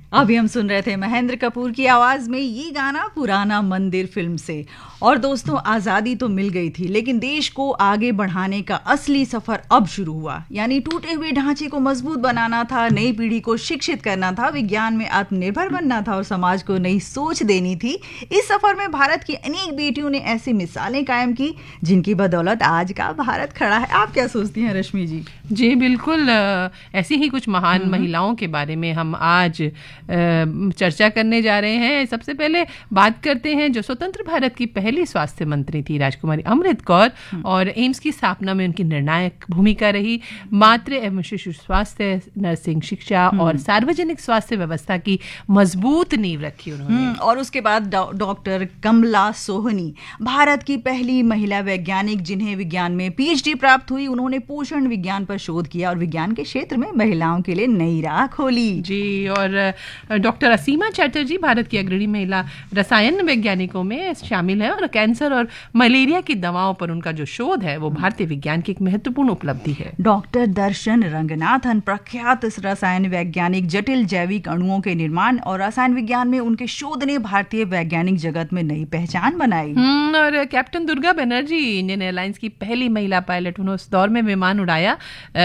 अभी हम सुन रहे थे महेंद्र कपूर की आवाज में ये गाना पुराना मंदिर फिल्म से। और दोस्तों, आजादी तो मिल गई थी, लेकिन देश को आगे बढ़ाने का असली सफर अब शुरू हुआ। यानी टूटे हुए ढांचे को मजबूत बनाना था, नई पीढ़ी को शिक्षित करना था, विज्ञान में आत्मनिर्भर बनना था और समाज को नई सोच देनी थी। इस सफर में भारत की अनेक बेटियों ने ऐसी मिसालें कायम की जिनकी बदौलत आज का भारत खड़ा है। आप क्या सोचती हैं रश्मि जी? जी बिल्कुल, ऐसी ही कुछ महान महिलाओं के बारे में हम आज चर्चा करने जा रहे हैं। सबसे पहले बात करते हैं जो स्वतंत्र भारत की पहली स्वास्थ्य मंत्री थी, राजकुमारी अमृत कौर, और एम्स की स्थापना में उनकी निर्णायक भूमिका रही। मातृ एवं शिशु स्वास्थ्य, नर्सिंग शिक्षा और सार्वजनिक स्वास्थ्य व्यवस्था की मजबूत नींव रखी उन्होंने। और उसके बाद डॉक्टर कमला सोहनी, भारत की पहली महिला वैज्ञानिक जिन्हें विज्ञान में पीएचडी प्राप्त हुई। उन्होंने पोषण विज्ञान पर शोध किया और विज्ञान के क्षेत्र में महिलाओं के लिए नई राह खोली। जी, और डॉक्टर असीमा चैटर्जी भारत की अग्रणी महिला रसायन वैज्ञानिकों में शामिल है और कैंसर और मलेरिया की दवाओं पर उनका जो शोध है वो भारतीय विज्ञान की एक महत्वपूर्ण उपलब्धि है। डॉक्टर दर्शन रंगनाथन, प्रख्यात रसायन वैज्ञानिक, जटिल जैविक अणुओं के निर्माण और रसायन विज्ञान में उनके शोध ने भारतीय वैज्ञानिक जगत में नई पहचान बनाई। और captain Durga Banerjee, Indian airlines की पहली महिला पायलट, उन्होंने उस दौर में विमान उड़ाया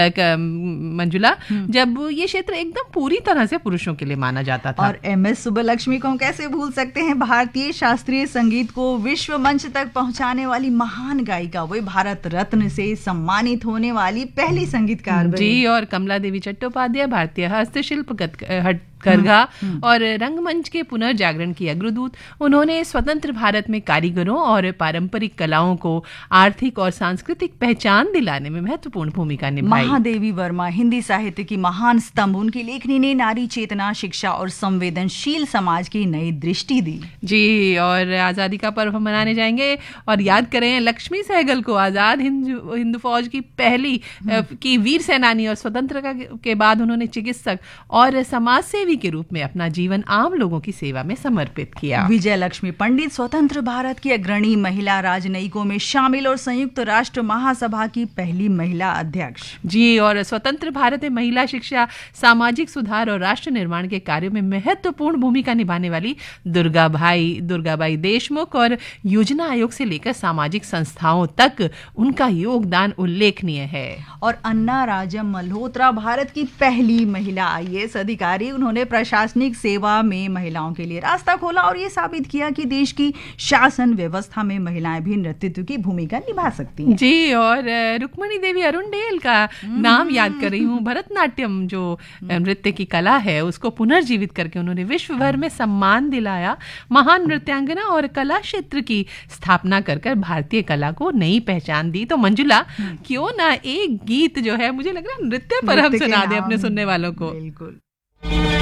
मंजुला जब ये क्षेत्र एकदम पूरी तरह से पुरुषों के लिए माना जाता था। और एमएस सुब्बलक्ष्मी को हम कैसे भूल सकते हैं, भारतीय शास्त्रीय संगीत को विश्व मंच तक पहुंचाने वाली महान गायिका, वो भारत रत्न से सम्मानित होने वाली पहली संगीतकार बनी। जी, और कमला देवी चट्टोपाध्याय, भारतीय हस्तशिल्प करघा और रंगमंच के पुनर्जागरण की अग्रदूत। उन्होंने स्वतंत्र भारत में कारीगरों और पारंपरिक कलाओं को आर्थिक और सांस्कृतिक पहचान दिलाने में महत्वपूर्ण भूमिका निभाई। महादेवी वर्मा, हिंदी साहित्य की महान स्तंभ, उनकी लेखनी ने नारी चेतना, शिक्षा और संवेदनशील समाज की नई दृष्टि दी। जी, और आजादी का पर्व हम मनाने जाएंगे और याद करें लक्ष्मी सहगल को, आजाद हिंद फौज की पहली की वीर सेनानी, और स्वतंत्रता के बाद उन्होंने चिकित्सक और समाज सेवी के रूप में अपना जीवन आम लोगों की सेवा में समर्पित किया। विजय लक्ष्मी पंडित, स्वतंत्र भारत की अग्रणी महिला राजनयिकों में शामिल और संयुक्त राष्ट्र महासभा की पहली महिला अध्यक्ष। जी, और स्वतंत्र भारत में महिला शिक्षा, सामाजिक सुधार और राष्ट्र निर्माण के कार्यों में महत्वपूर्ण भूमिका निभाने वाली दुर्गाबाई देशमुख, और योजना आयोग से लेकर सामाजिक संस्थाओं तक उनका योगदान उल्लेखनीय है। और अन्ना राजम मल्होत्रा, भारत की पहली महिला आईएएस अधिकारी, उन्होंने प्रशासनिक सेवा में महिलाओं के लिए रास्ता खोला और ये साबित किया कि देश की शासन व्यवस्था में महिलाएं भी नेतृत्व की भूमिका निभा सकती हैं। जी, और रुक्मणी देवी अरुणडेल का नाम याद कर रही हूँ। भरतनाट्यम जो नृत्य की कला है उसको पुनर्जीवित करके उन्होंने विश्व भर में सम्मान दिलाया। महान नृत्यांगना और कला क्षेत्र की स्थापना कर भारतीय कला को नई पहचान दी। तो मंजुला, क्यों ना एक गीत जो है, मुझे लग रहा है नृत्य पर हम सुना दे अपने सुनने वालों को। बिल्कुल।